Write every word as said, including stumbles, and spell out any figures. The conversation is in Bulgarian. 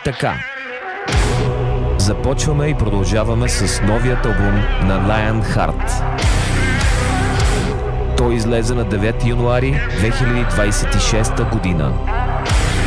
така. Започваме и продължаваме с новият албум на Lionheart. Той излезе на девети януари две хиляди двадесет и шеста година.